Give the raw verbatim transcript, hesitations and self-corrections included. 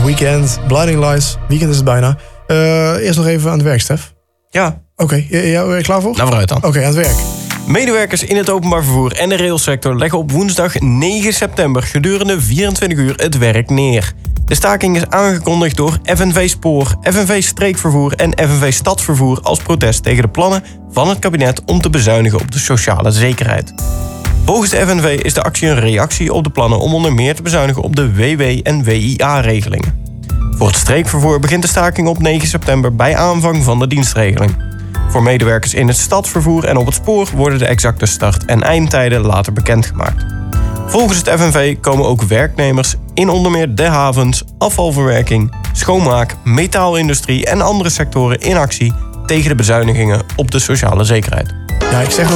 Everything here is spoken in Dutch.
weekend, blinding lights. Weekend is het bijna. Uh, eerst nog even aan het werk, Stef. Ja. Oké, okay. ja, ben je klaar voor? Nou, vooruit dan. Oké, okay, aan het werk. Medewerkers in het openbaar vervoer en de railsector leggen op woensdag negen september gedurende vierentwintig uur het werk neer. De staking is aangekondigd door F N V Spoor, F N V Streekvervoer en F N V Stadsvervoer als protest tegen de plannen van het kabinet om te bezuinigen op de sociale zekerheid. Volgens de F N V is de actie een reactie op de plannen om onder meer te bezuinigen op de W W en W I A-regelingen. Voor het streekvervoer begint de staking op negen september bij aanvang van de dienstregeling. Voor medewerkers in het stadsvervoer en op het spoor worden de exacte start- en eindtijden later bekendgemaakt. Volgens het F N V komen ook werknemers in onder meer de havens, afvalverwerking, schoonmaak, metaalindustrie en andere sectoren in actie tegen de bezuinigingen op de sociale zekerheid. Ja, ik zeg nog